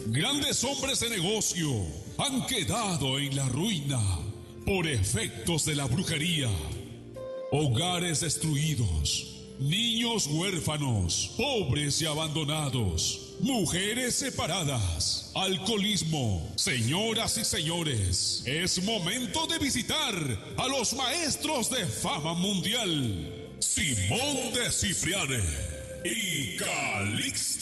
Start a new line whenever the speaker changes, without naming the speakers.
Grandes hombres de negocio han quedado en la ruina por efectos de la brujería. Hogares destruidos, niños huérfanos, pobres y abandonados, mujeres separadas, alcoholismo. Señoras y señores, es momento de visitar a los maestros de fama mundial, Simón de Cipriane y Calixto.